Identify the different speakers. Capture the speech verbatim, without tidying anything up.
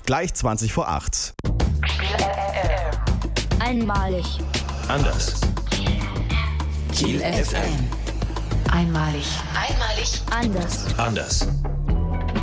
Speaker 1: Gleich zwanzig vor acht.
Speaker 2: Einmalig.
Speaker 3: Anders.
Speaker 4: Kiel F M. Einmalig.
Speaker 2: Einmalig. Anders.
Speaker 3: Anders.